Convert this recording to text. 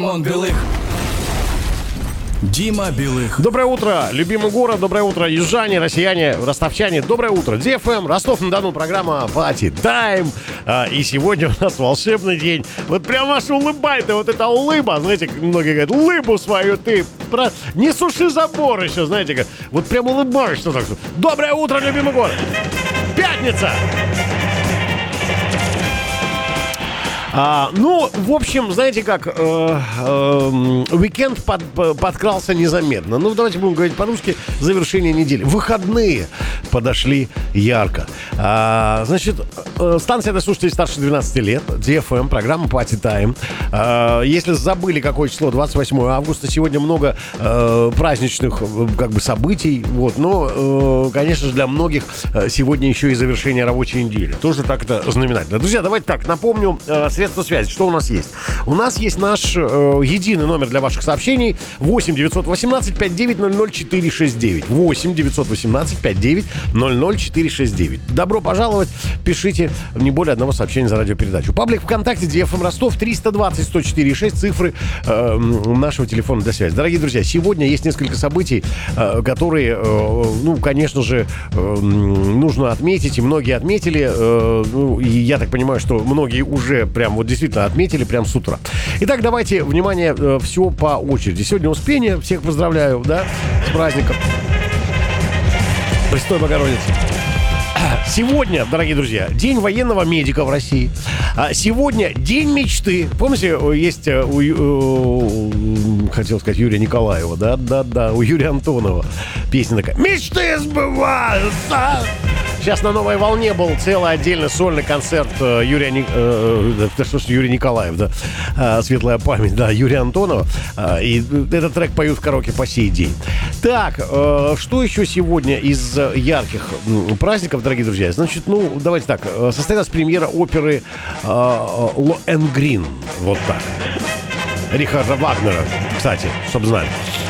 Он Белых. Дима Белых. Доброе утро, любимый город, доброе утро, южане, россияне, ростовчане, доброе утро, DFM, Ростов-на-Дону, программа Party Time. И сегодня у нас волшебный день. Вот прям аж улыбает, и вот эта улыба, знаете, многие говорят, улыбу свою ты не суши забор еще, знаете, как, вот прям улыбаешься так. Доброе утро, любимый город. Пятница. В общем, знаете как, уикенд подкрался незаметно. Ну, давайте будем говорить по-русски, завершение недели. Выходные подошли ярко. Станция для слушателей старше 12 лет, DFM, программа Party Time. Если забыли, какое число, 28 августа, сегодня много праздничных событий. Вот, но, конечно же, для многих сегодня еще и завершение рабочей недели. Тоже так это знаменательно. Друзья, давайте так, напомню, средства связи. Что у нас есть? У нас есть наш единый номер для ваших сообщений 8 918 5900 469. 8 918 5900 469. Добро пожаловать. Пишите не более одного сообщения за радиопередачу. Паблик ВКонтакте DFM Ростов 320 104 6 цифры нашего телефона для связи. Дорогие друзья, сегодня есть несколько событий, которые, конечно же, нужно отметить. И многие отметили. И я так понимаю, что многие уже прям вот действительно отметили прям с утра. Итак, давайте, внимание, все по очереди. Сегодня Успение, всех поздравляю, да, с праздником Престой Богородицы. Сегодня, дорогие друзья, День военного медика в России. Сегодня День мечты. Помните, есть хотел сказать Юрия Николаева, да, у Юрия Антонова песня такая: «Мечты сбываются». Сейчас на «Новой волне» был целый отдельный сольный концерт Юрия Николаев, да, светлая память, да, Юрия Антонова. И этот трек поют в караоке по сей день. Так, что еще сегодня из ярких праздников, дорогие друзья? Значит, давайте так. Состоялась премьера оперы «Lohengrin». Вот так. Рихарда Вагнера, кстати, чтобы знали.